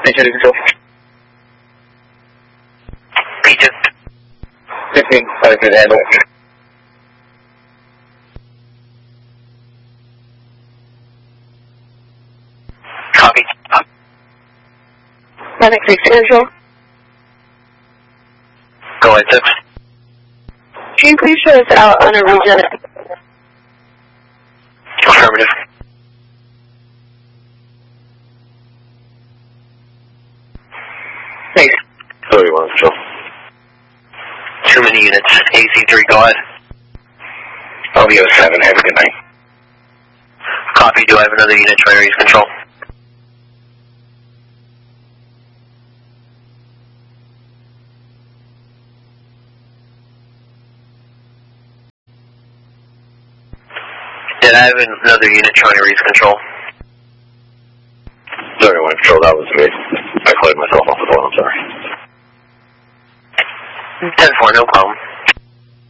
Control. P2. 15, sorry for the handle. Copy. Medic 6 Control. Go ahead, 6. Can you please show us out on a region? Affirmative. Thanks. 31, Control. Too many units. AC3, go ahead. LVO 7, have a good night. Copy, do I have another unit trying to reach control? Did I have another unit trying to reach control? 31, Control, that was me. I cleared myself off the phone, I'm sorry. 10-4, no problem.